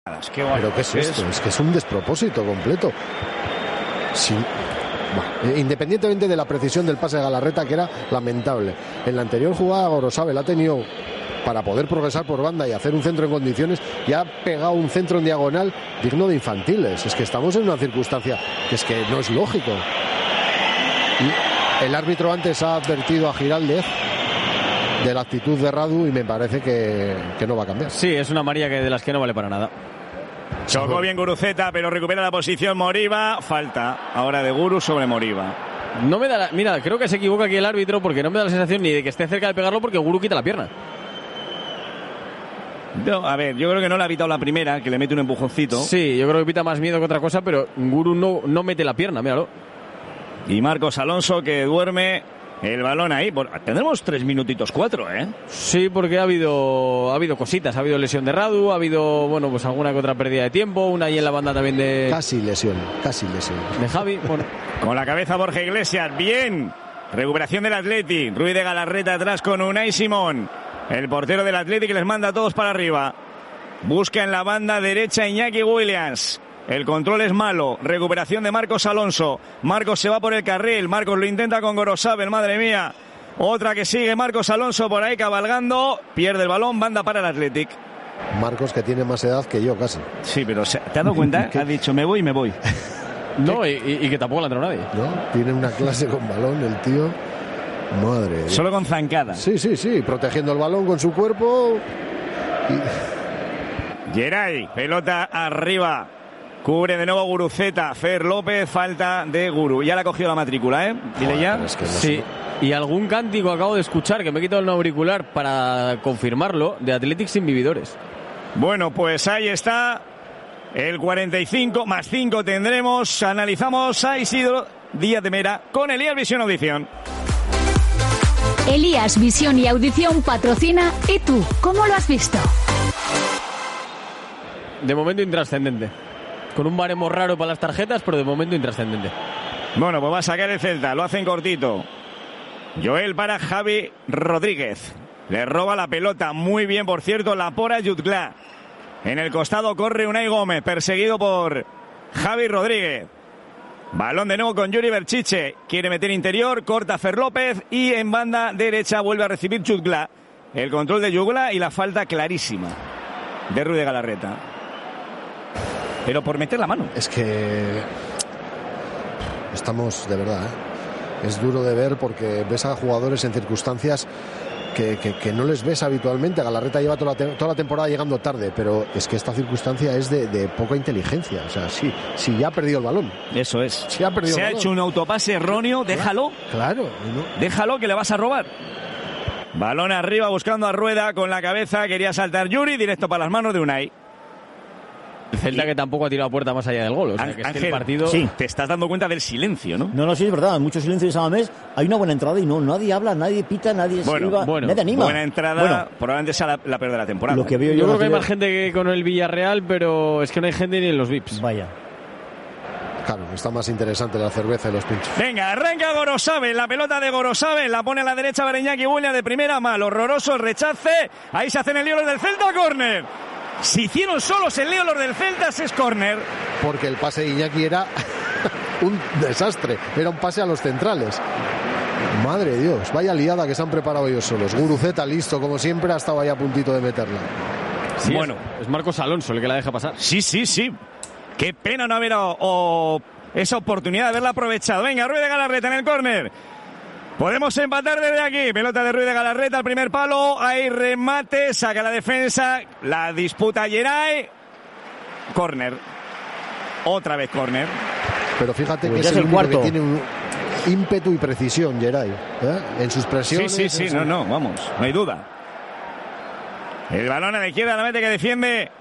¿Pero qué es esto? Es que es un despropósito completo. Sí. Bueno, independientemente de la precisión del pase de Galarreta, que era lamentable. En la anterior jugada Gorosabel ha tenido para poder progresar por banda y hacer un centro en condiciones, y ha pegado un centro en diagonal digno de infantiles. Es que estamos en una circunstancia que es que no es lógico. Y el árbitro antes ha advertido a Giraldez de la actitud de Radu y me parece que no va a cambiar. Sí, es una amarilla de las que no vale para nada. Chocó bien Guruceta, pero recupera la posición Moriba. Falta ahora de Guru sobre Moriba. No me da mira, creo que se equivoca aquí el árbitro, porque no me da la sensación ni de que esté cerca de pegarlo, porque Guru quita la pierna. No, a ver, yo creo que no le ha evitado la primera, que le mete un empujoncito. Sí, yo creo que pita más miedo que otra cosa, pero Guru no mete la pierna, míralo. Y Marcos Alonso, que duerme el balón ahí. Tendremos 3 minutitos 4, ¿eh? Sí, porque ha habido cositas. Ha habido lesión de Radu, ha habido, bueno, pues alguna que otra pérdida de tiempo, una ahí en la banda también de... Casi lesión. De Javi, bueno. Con la cabeza Borja Iglesias, bien. Recuperación del Atleti. Ruiz de Galarreta atrás con Unai Simón. El portero del Atleti, que les manda a todos para arriba. Busca en la banda derecha Iñaki Williams. El control es malo. Recuperación de Marcos Alonso. Marcos se va por el carril. Marcos lo intenta con Gorosabel. Madre mía. Otra que sigue Marcos Alonso por ahí cabalgando. Pierde el balón. Banda para el Athletic. Marcos, que tiene más edad que yo casi. Sí, pero ¿te has dado cuenta? Ha dicho me voy. No, y que tampoco le ha entrado nadie. No, tiene una clase con balón el tío. Madre. Solo con zancada. Sí. Protegiendo el balón con su cuerpo. Geray. Pelota arriba. Cubre de nuevo Guruceta. Fer López, falta de Guru. Ya le ha cogido la matrícula, ¿eh? Dile ya. Es que no sí. Y algún cántico acabo de escuchar, que me he quitado el auricular para confirmarlo, de Athletic sin vividores. Bueno, pues ahí está. El 45 más 5 tendremos. Analizamos a Isidro Díaz de Mera con Elías Visión Audición. Elías Visión y Audición patrocina. ¿Y tú, cómo lo has visto? De momento intrascendente. Con un baremo raro para las tarjetas, pero de momento intrascendente. Bueno, pues va a sacar el Celta. Lo hacen cortito. Joel para Javi Rodríguez. Le roba la pelota. Muy bien, por cierto, la pora Jutgla. En el costado corre Unai Gómez, perseguido por Javi Rodríguez. Balón de nuevo con Yuri Berchiche. Quiere meter interior, corta Fer López y en banda derecha vuelve a recibir Jutgla. El control de Jutgla y la falta clarísima de Ruiz de Galarreta. Pero por meter la mano. Es que estamos, de verdad, ¿eh? Es duro de ver porque ves a jugadores en circunstancias que no les ves habitualmente. Galarreta lleva toda la temporada llegando tarde, pero es que esta circunstancia es de poca inteligencia. O sea, sí, ya ha perdido el balón. Eso es. Sí, se ha hecho un autopase erróneo, déjalo. Claro. ¿No? Déjalo, que le vas a robar. Balón arriba buscando a Rueda con la cabeza. Quería saltar Yuri, directo para las manos de Unai. El Celta que tampoco ha tirado puerta más allá del gol. O sea, que es que el partido... Sí, te estás dando cuenta del silencio, ¿no? No, sí, es verdad. Mucho silencio de Samamés. Hay una buena entrada y nadie habla, nadie pita, nadie silba, nadie anima. Buena entrada, probablemente sea la peor de la temporada. Lo que veo yo creo que hay más gente que con el Villarreal, pero es que no hay gente ni en los VIPs. Vaya. Claro, está más interesante la cerveza y los pinchos. Venga, arranca Gorosabel, la pelota de Gorosabel, la pone a la derecha Iñaki Williams de primera, mal, horroroso, rechace, ahí se hacen el lío los del Celta, córner. Si hicieron solos el lío los del Celta, es córner. Porque el pase de Iñaki era un desastre, era un pase a los centrales. Madre de Dios, vaya liada que se han preparado ellos solos. Guruceta listo, como siempre, ha estado ahí a puntito de meterla. Sí, bueno, es Marcos Alonso el que la deja pasar. Sí. Qué pena no haber esa oportunidad de haberla aprovechado. Venga, Ruiz de Galarreta en el córner. Podemos empatar desde aquí. Pelota de Ruiz de Galarreta al primer palo. Hay remate, saca la defensa. La disputa Geray. Córner. Otra vez córner. Pero fíjate que es el único que tiene un ímpetu y precisión, Geray, ¿eh? En sus presiones. Sí, no, vamos, no hay duda. El balón a la izquierda, la mete que defiende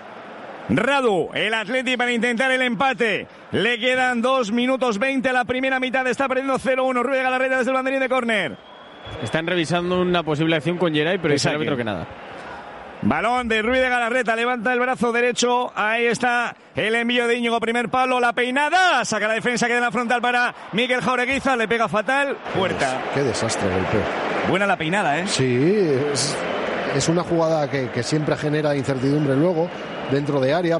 Radu, el Atleti para intentar el empate. Le quedan 2 minutos 20 a la primera mitad. Está perdiendo 0-1. Ruiz de Galarreta desde el banderín de córner. Están revisando una posible acción con Geray, pero es el árbitro que nada. Balón de Ruiz de Galarreta, levanta el brazo derecho. Ahí está el envío de Íñigo, primer palo, la peinada. Saca la defensa, queda en la frontal para Mikel Jaureguiza. Le pega fatal. Puerta. Qué desastre golpeo. Buena la peinada, ¿eh? Sí, es una jugada que siempre genera incertidumbre luego. dentro de área.